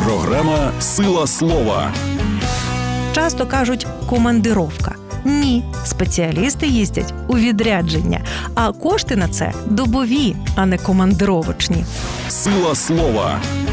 Програма «Сила слова». Часто кажуть «командировка». Ні, спеціалісти їздять у відрядження, а кошти на це добові, а не командировочні. «Сила слова»